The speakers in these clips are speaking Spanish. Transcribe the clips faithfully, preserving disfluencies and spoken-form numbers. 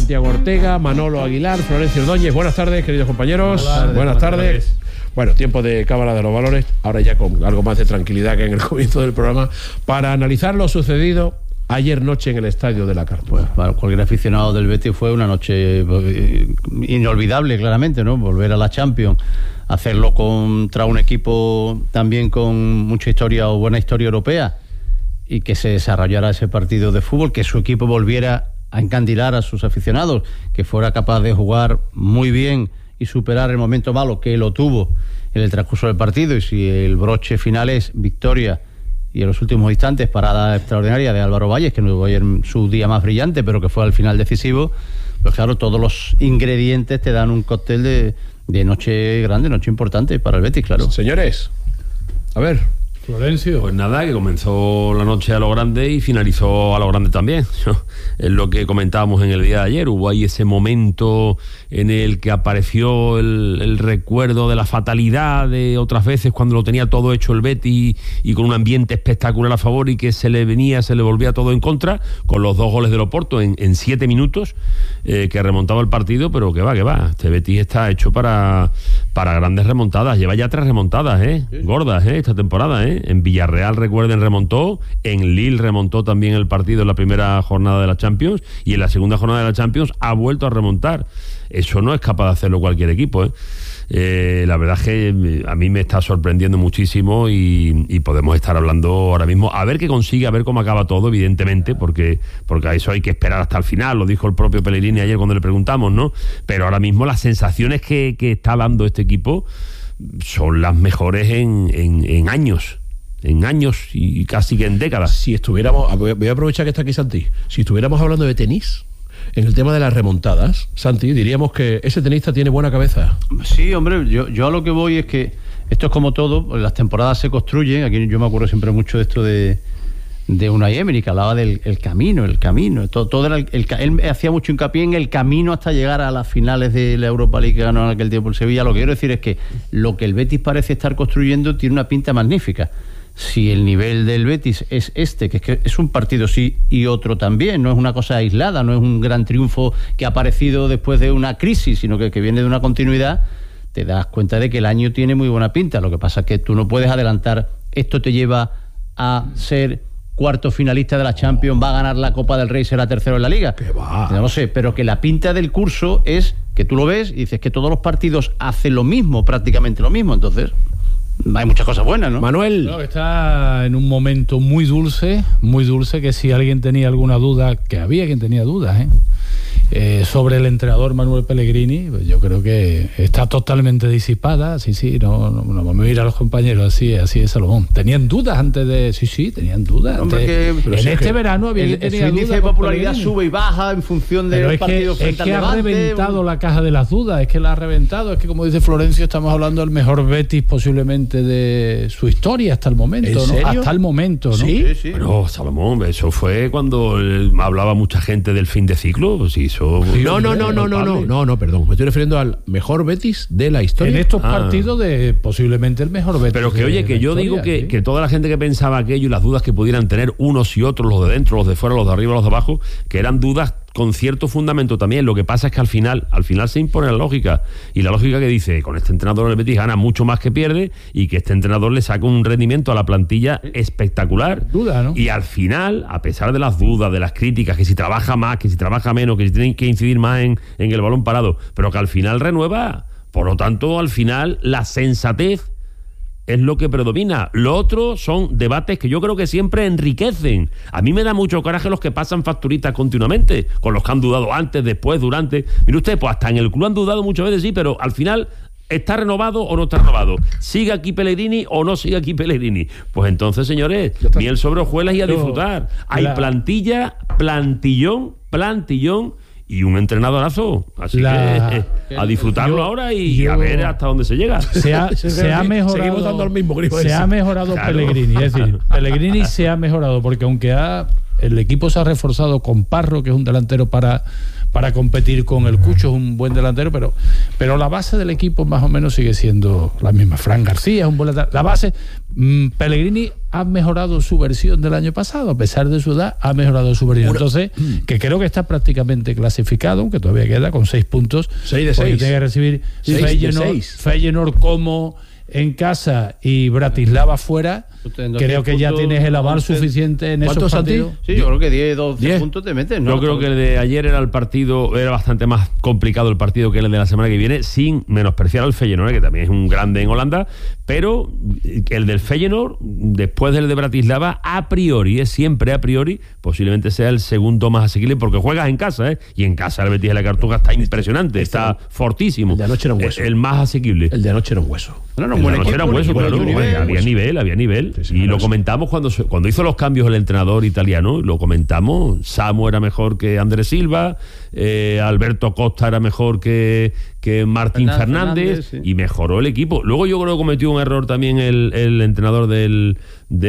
Santiago Ortega, Manolo Aguilar, Florencio Ordóñez. Buenas tardes, queridos compañeros. Buenas tardes. Buenas tardes. Buenas tardes. Bueno, tiempo de cábala de los valores, ahora ya con algo más de tranquilidad que en el comienzo del programa, para analizar lo sucedido ayer noche en el Estadio de la Cartuja. Pues para cualquier aficionado del Betis fue una noche eh, inolvidable, claramente, ¿no? Volver a la Champions, hacerlo contra un equipo también con mucha historia o buena historia europea, y que se desarrollara ese partido de fútbol, que su equipo volviera a encandilar a sus aficionados, que fuera capaz de jugar muy bien y superar el momento malo que lo tuvo en el transcurso del partido. Y si el broche final es victoria y en los últimos instantes parada extraordinaria de Álvaro Valles, que no tuvo ayer su día más brillante, pero que fue al final decisivo, pues claro, todos los ingredientes te dan un cóctel de, de noche grande, noche importante para el Betis, claro. Señores, a ver, Florencio. Pues nada, que comenzó la noche a lo grande y finalizó a lo grande también. Es lo que comentábamos en el día de ayer. Hubo ahí ese momento en el que apareció el, el recuerdo de la fatalidad de otras veces cuando lo tenía todo hecho el Betis y, y con un ambiente espectacular a favor, y que se le venía, se le volvía todo en contra, con los dos goles del Oporto en, en siete minutos, eh, que remontaba el partido, pero que va, que va. Este Betis está hecho para, para grandes remontadas. Lleva ya tres remontadas, ¿eh? Sí. Gordas, ¿eh? Esta temporada, ¿eh? En Villarreal, recuerden, remontó. En Lille remontó también el partido en la primera jornada de la Champions, y en la segunda jornada de la Champions ha vuelto a remontar. Eso no es capaz de hacerlo cualquier equipo, ¿eh? Eh, la verdad es que a mí me está sorprendiendo muchísimo, y, y podemos estar hablando ahora mismo a ver qué consigue, a ver cómo acaba todo, evidentemente, porque, porque a eso hay que esperar hasta el final. Lo dijo el propio Pellegrini ayer cuando le preguntamos, ¿no? Pero ahora mismo las sensaciones que, que está dando este equipo son las mejores en, en, en años. En años y casi que en décadas. Si estuviéramos, voy a aprovechar que está aquí Santi, si estuviéramos hablando de tenis, en el tema de las remontadas, Santi, diríamos que ese tenista tiene buena cabeza. Sí, hombre, yo, yo a lo que voy es que esto es como todo, las temporadas se construyen. Aquí yo me acuerdo siempre mucho de esto de, de Unai Emery, que hablaba del el camino, el camino, todo, todo era el, el, él hacía mucho hincapié en el camino hasta llegar a las finales de la Europa League que ganó en aquel tiempo el Sevilla. Lo que quiero decir es que lo que el Betis parece estar construyendo tiene una pinta magnífica. Si el nivel del Betis es este, que es, que es un partido sí y otro también, no es una cosa aislada, no es un gran triunfo que ha aparecido después de una crisis, sino que, que viene de una continuidad, te das cuenta de que el año tiene muy buena pinta. Lo que pasa es que tú no puedes adelantar, esto te lleva a ser cuarto finalista de la Champions, va a ganar la Copa del Rey, será tercero en la Liga. ¿Qué va? No lo sé, pero que la pinta del curso es que tú lo ves y dices que todos los partidos hacen lo mismo, prácticamente lo mismo, entonces hay muchas cosas buenas, ¿no? Manuel. No, está en un momento muy dulce, muy dulce, que si alguien tenía alguna duda, que había quien tenía dudas, ¿eh? Eh, sobre el entrenador Manuel Pellegrini, pues yo creo que está totalmente disipada. Sí, sí, no, no, no vamos a ir a los compañeros así, así de Salomón. Tenían dudas antes de... Sí, sí, tenían dudas. Hombre, antes, que, en si este es verano había el, que tenía el índice dudas de popularidad Pellegrini. sube y baja en función del es partido que, frente es al que ha Levante. reventado la caja de las dudas, es que la ha reventado. Es que, como dice Florencio, estamos hablando del mejor Betis posiblemente de su historia hasta el momento, ¿En ¿no? serio? Hasta el momento, ¿no? ¿Sí? Sí, sí. Bueno, Salomón, eso fue cuando eh, hablaba mucha gente del fin de ciclo. Pues sí, eso... No, no, no, no, no, no, no, no, perdón. Me estoy refiriendo al mejor Betis de la historia. En estos Ah. partidos de posiblemente el mejor Betis. Pero que, de, oye, de que la yo historia, digo que, ¿sí? que toda la gente que pensaba aquello y las dudas que pudieran tener unos y otros, los de dentro, los de fuera, los de arriba, los de abajo, que eran dudas con cierto fundamento también. Lo que pasa es que al final, al final se impone la lógica, y la lógica que dice, con este entrenador el Betis gana mucho más que pierde, y que este entrenador le saca un rendimiento a la plantilla espectacular. Duda, ¿no? Y al final, a pesar de las dudas, de las críticas, que si trabaja más, que si trabaja menos, que si tienen que incidir más en, en el balón parado, pero que al final renueva. Por lo tanto, al final, la sensatez es lo que predomina. Lo otro son debates que yo creo que siempre enriquecen. A mí me da mucho coraje los que pasan facturitas continuamente, con los que han dudado antes, después, durante. Mire usted, pues hasta en el club han dudado muchas veces, sí, pero al final, ¿está renovado o no está renovado? ¿Sigue aquí Pellegrini o no sigue aquí Pellegrini? Pues entonces, señores, miel sobre hojuelas y a disfrutar. Hay la... plantilla, plantillón, plantillón y un entrenadorazo. Así la... que eh, a disfrutarlo yo, ahora y yo... a ver hasta dónde se llega. Se ha, se ha mejorado. Seguimos dando el mismo grifo. Se ese. ha mejorado claro. Pellegrini. Es decir, Pellegrini se ha mejorado, porque aunque ha el equipo se ha reforzado con Parro, que es un delantero para, para competir con el Cucho, es un buen delantero, pero, pero la base del equipo más o menos sigue siendo la misma. Fran García es un buen delantero. La base, mmm, Pellegrini ha mejorado su versión del año pasado, a pesar de su edad, ha mejorado su versión. Entonces, que creo que está prácticamente clasificado, aunque todavía queda con seis puntos. seis de seis. Tiene que recibir Feyenoord, Feyenoord como en casa y Bratislava fuera. Creo que ya tienes el aval suficiente en esos partidos. Sí, yo creo que diez, doce puntos te meten, ¿no? Yo creo que el de ayer era el partido, era bastante más complicado el partido que el de la semana que viene, sin menospreciar al Feyenoord, que también es un grande en Holanda, pero el del Feyenoord, después del de Bratislava, a priori, es siempre a priori, posiblemente sea el segundo más asequible, porque juegas en casa, ¿eh? Y en casa el Betis de la Cartuja está impresionante, este, está fortísimo. El de anoche era un hueso. El, el más asequible. El de anoche era un hueso. No, no, el de anoche era un hueso, claro. Había nivel, había nivel. Sí, sí, y lo comentamos cuando, cuando hizo los cambios el entrenador italiano, lo comentamos. Samu era mejor que Andrés Silva, eh, Alberto Costa era mejor que, que Martín Fernández, Fernández sí. Y mejoró el equipo. Luego yo creo que cometió un error también el, el entrenador del,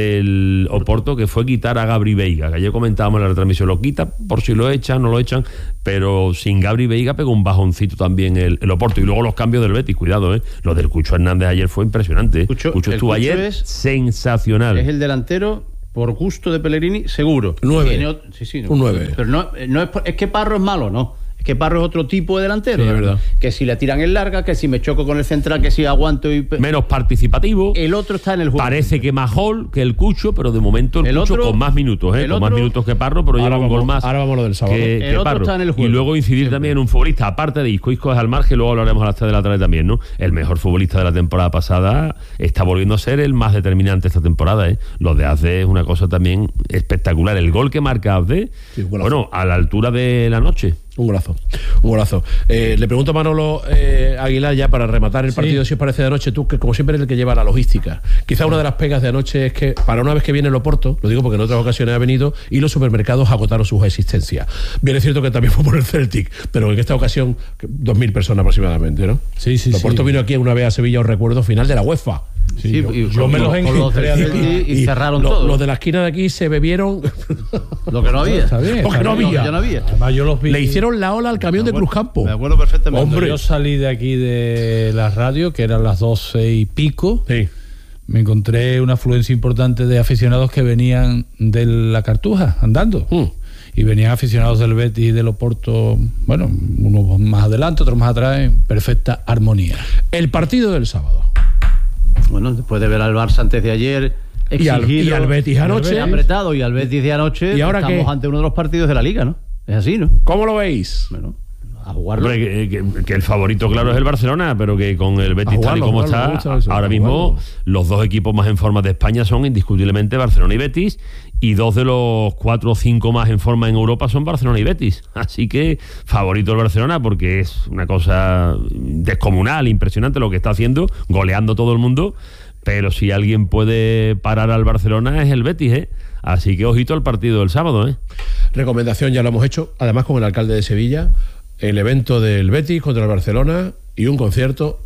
del Oporto, que fue quitar a Gabri Veiga, que ayer comentábamos en la retransmisión, lo quita por si lo echan, no lo echan, pero sin Gabri Veiga pegó un bajoncito también el, el Oporto. Y luego los cambios del Betis, cuidado, ¿eh? Lo del Cucho Hernández ayer fue impresionante. ¿eh? Cucho, Cucho estuvo Cucho ayer es, sensacional. Es el delantero por gusto de Pellegrini, seguro. Nueve. Otro, sí, sí, no, un nueve. Pero no, no es, es que Parro es malo, ¿no? Es que Parro es otro tipo de delantero. Sí, es verdad. Que si le tiran en larga, que si me choco con el central, que si aguanto y... Menos participativo. El otro está en el juego. Parece que más gol que el Cucho, pero de momento el, el Cucho otro, con más minutos, ¿eh? Con otro, más minutos que Parro, pero lleva un gol más. Ahora vamos a lo del sábado. Que, el que otro Parro. está en el juego. Y luego incidir Siempre. también en un futbolista, aparte de Isco. Isco es al margen, luego hablaremos a las tres de la tarde también, ¿no? El mejor futbolista de la temporada pasada está volviendo a ser el más determinante esta temporada, ¿eh? Lo de Abde es una cosa también espectacular. El gol que marca Abde, sí, bueno, a la altura de la noche. Un golazo, un golazo. Eh, le pregunto a Manolo eh, Aguilar, ya para rematar el partido, sí. Si os parece, de anoche, tú que como siempre eres el que lleva la logística. Quizá una de las pegas de anoche es que para una vez que viene el Oporto, lo digo porque en otras ocasiones ha venido, y los supermercados agotaron sus existencias. Bien es cierto que también fue por el Celtic, pero en esta ocasión dos mil personas aproximadamente, ¿no? Sí, sí, el Oporto sí. vino aquí una vez a Sevilla, os recuerdo, final de la UEFA. Sí, sí, yo, y, yo me los encontré y, y cerraron lo, todo. Los de la esquina de aquí se bebieron lo que no había. Está bien, Porque no había. Ya no había. Además, yo los vi. Le hicieron la ola al camión de Cruzcampo. Me acuerdo perfectamente. Cuando yo salí de aquí de la radio, que eran las doce y pico, sí. Me encontré una afluencia importante de aficionados que venían de la Cartuja andando. Mm. Y venían aficionados del Betis y del Oporto, bueno, unos más adelante, otros más atrás, en perfecta armonía. El partido del sábado. Bueno, después de ver al Barça antes de ayer, exigido, y, al, y al Betis anoche, Betis apretado, y al Betis de anoche, ¿y ahora estamos qué? ante uno de los partidos de la Liga, ¿no? Es así, ¿no? ¿Cómo lo veis? Bueno, a jugarlo. Hombre, que, que, que el favorito, claro, es el Barcelona, pero que con el Betis tal y como está, eso, ahora mismo los dos equipos más en forma de España son indiscutiblemente Barcelona y Betis, y dos de los cuatro o cinco más en forma en Europa son Barcelona y Betis. Así que favorito el Barcelona, porque es una cosa descomunal, impresionante lo que está haciendo, goleando todo el mundo. Pero si alguien puede parar al Barcelona es el Betis, ¿eh? Así que ojito al partido del sábado, ¿eh? Recomendación, ya lo hemos hecho, además con el alcalde de Sevilla, el evento del Betis contra el Barcelona y un concierto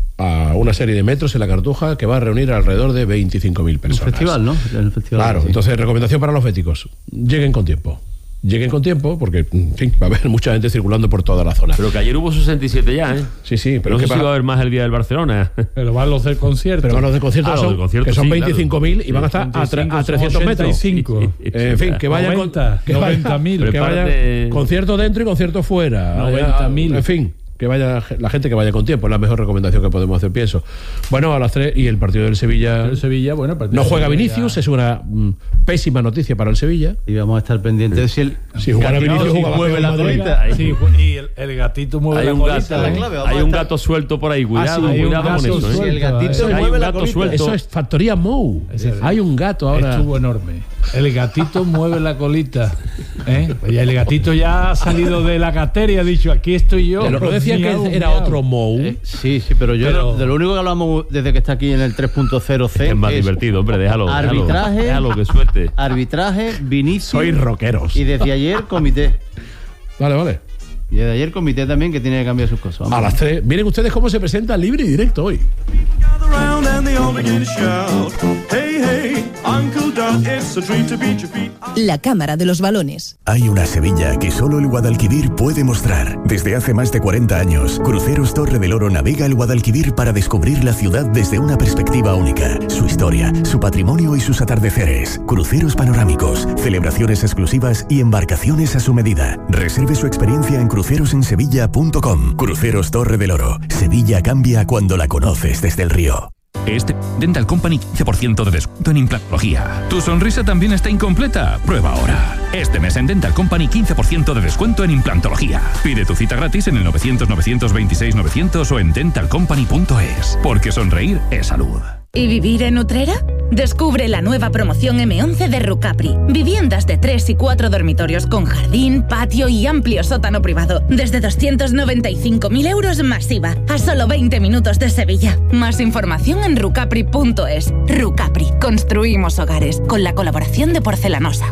a una serie de metros en la Cartuja que va a reunir alrededor de veinticinco mil personas. Un festival, ¿no? El festival, claro, sí. Entonces recomendación para los béticos, lleguen con tiempo. Lleguen con tiempo, porque en fin, va a haber mucha gente circulando por toda la zona. Pero que ayer hubo sesenta y siete ya, ¿eh? Sí, sí, pero no que sé si va a haber más el día del Barcelona. Pero van los del concierto. Pero van los del concierto, ah, son, del concierto que son sí, veinticinco mil claro. Y van a estar a, tre- a trescientos metros. Sí, sí, eh, en fin, que vayan noventa, con, que noventa mil. Que vayan concierto dentro y concierto fuera. noventa mil. En fin, que vaya la gente que vaya con tiempo, es la mejor recomendación que podemos hacer, pienso. Bueno, a las tres y el partido del Sevilla. El Sevilla, bueno, no juega Vinicius, es una mm, pésima noticia para el Sevilla. Y vamos a estar pendientes de si el si jugara Vinicius, si jugaba mueve la colita. Sí, y el, el gatito mueve hay la un colita. gato, la clave, hay un estar... gato suelto por ahí, cuidado, ah, sí, cuidado con eso, suelto, ¿eh? el gatito Eso, mueve hay un la gato colita. suelto. Eso es Factoría Mou. Ese, hay un gato ahora. Estuvo enorme. El gatito mueve la colita. ¿eh? Y el gatito ya ha salido de la catera y ha dicho, aquí estoy yo. Pero no decía miau, que era miau. otro Mou. Eh, sí, sí, pero yo pero... de lo único que hablamos desde que está aquí en el tres punto cero C Es más es divertido, hombre, déjalo. arbitraje, déjalo, déjalo que suerte. Arbitraje, Vinicius. Sois rockeros. Y desde ayer comité. Vale, vale. Y desde ayer comité también que tiene que cambiar sus cosas. Vamos. A las tres. Miren ustedes cómo se presenta libre y directo hoy. Gather round and they all begin to shout, hey, hey. La Cámara de los Balones. Hay una Sevilla que solo el Guadalquivir puede mostrar. Desde hace más de cuarenta años, Cruceros Torre del Oro navega el Guadalquivir para descubrir la ciudad desde una perspectiva única. Su historia, su patrimonio y sus atardeceres. Cruceros panorámicos, celebraciones exclusivas y embarcaciones a su medida. Reserve su experiencia en cruceros en sevilla punto com. Cruceros Torre del Oro. Sevilla cambia cuando la conoces desde el río. Este Dental Company quince por ciento de descuento en implantología. ¿Tu sonrisa también está incompleta? Prueba ahora. Este mes en Dental Company quince por ciento de descuento en implantología. Pide tu cita gratis en el novecientos, novecientos veintiséis, novecientos o en dental company punto es. Porque sonreír es salud. ¿Y vivir en Utrera? Descubre la nueva promoción eme once de Rucapri. Viviendas de tres y cuatro dormitorios con jardín, patio y amplio sótano privado. Desde doscientos noventa y cinco mil euros masiva. A solo veinte minutos de Sevilla. Más información en rucapri punto es. Rucapri. Construimos hogares. Con la colaboración de Porcelanosa.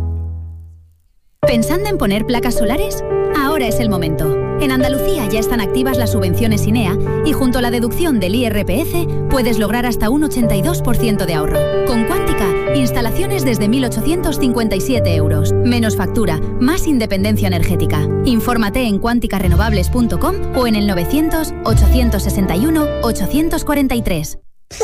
¿Pensando en poner placas solares? Ahora es el momento. En Andalucía ya están activas las subvenciones INEA y junto a la deducción del I R P F puedes lograr hasta un ochenta y dos por ciento de ahorro. Con Cuántica, instalaciones desde mil ochocientos cincuenta y siete euros. Menos factura, más independencia energética. Infórmate en cuántica renovables punto com o en el novecientos, ochocientos sesenta y uno, ochocientos cuarenta y tres.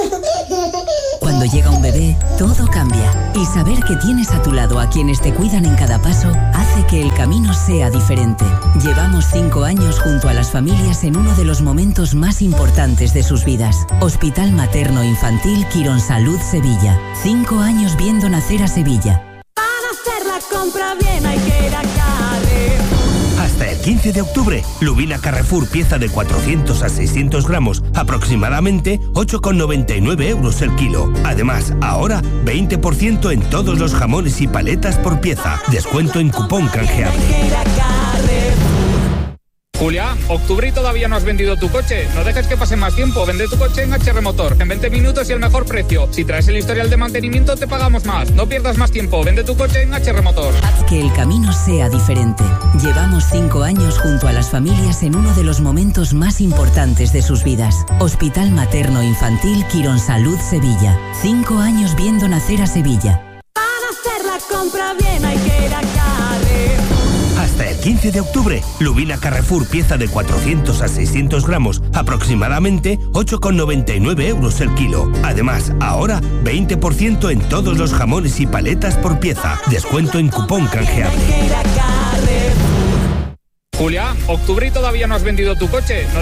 Cuando llega un bebé, todo cambia. Y saber que tienes a tu lado a quienes te cuidan en cada paso hace que el camino sea diferente. Llevamos cinco años junto a las familias en uno de los momentos más importantes de sus vidas. Hospital Materno Infantil Quirónsalud Sevilla. Cinco años viendo nacer a Sevilla. Para hacer la compra bien hay que ir a Carrefour. Hasta el quince de octubre, lubina Carrefour pieza de cuatrocientos a seiscientos gramos, aproximadamente ocho con noventa y nueve euros el kilo. Además, ahora veinte por ciento en todos los jamones y paletas por pieza. Descuento en cupón canjeable. Julia, octubre y todavía no has vendido tu coche. No dejes que pase más tiempo. Vende tu coche en H R Motor. En veinte minutos y el mejor precio. Si traes el historial de mantenimiento, te pagamos más. No pierdas más tiempo. Vende tu coche en H R Motor. Haz que el camino sea diferente. Llevamos cinco años junto a las familias en uno de los momentos más importantes de sus vidas. Hospital Materno Infantil Quirónsalud Sevilla. Cinco años viendo nacer a Sevilla. Para hacer la compra bien hay que ir a Carrefour. Hasta el quince de octubre, lubina Carrefour pieza de cuatrocientos a seiscientos gramos, aproximadamente ocho con noventa y nueve euros el kilo. Además, ahora veinte por ciento en todos los jamones y paletas por pieza. Descuento en cupón canjeable. Julia, octubre y todavía no has vendido tu coche. No